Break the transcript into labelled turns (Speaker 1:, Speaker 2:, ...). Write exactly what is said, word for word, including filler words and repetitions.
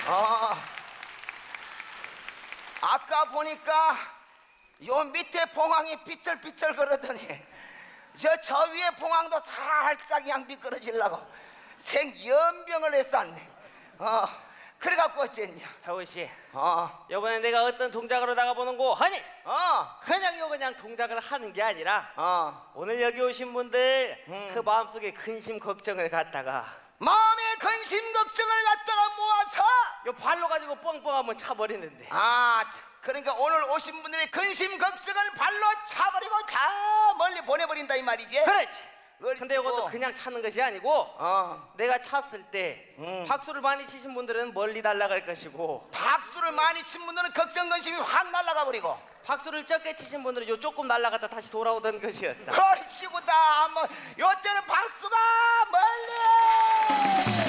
Speaker 1: 어, 아까 보니까 요 밑에 봉황이 삐뚤삐뚤 거르더니 저, 저 위에 봉황도 살짝 양 미끄러지려고 생연병을 했었네. 어, 그래갖고 어쨌냐.
Speaker 2: 태호씨,
Speaker 1: 어,
Speaker 2: 이번에 내가 어떤 동작으로 나가보는 거 하니?
Speaker 1: 어,
Speaker 2: 그냥 요 그냥 동작을 하는 게 아니라
Speaker 1: 어.
Speaker 2: 오늘 여기 오신 분들
Speaker 1: 음.
Speaker 2: 그 마음속에 근심 걱정을 갖다가
Speaker 1: 마음의 근심 걱정을 갖다가 모아서
Speaker 2: 요 발로 가지고 뻥뻥 한번 차버리는데.
Speaker 1: 아, 그러니까 오늘 오신 분들의 근심 걱정을 발로 차버리고 저 멀리 보내버린다 이 말이지.
Speaker 2: 그렇지.
Speaker 1: 얼씨구.
Speaker 2: 근데 이것도 그냥 차는 것이 아니고
Speaker 1: 어,
Speaker 2: 내가 찼을 때
Speaker 1: 음.
Speaker 2: 박수를 많이 치신 분들은 멀리 날아갈 것이고
Speaker 1: 박수를 많이 친 분들은 걱정 근심이 확 날아가 버리고
Speaker 2: 박수를 적게 치신 분들은 요 조금 날아갔다 다시 돌아오던 것이었다.
Speaker 1: 얼씨구다. 뭐 요때는 박수가 멀리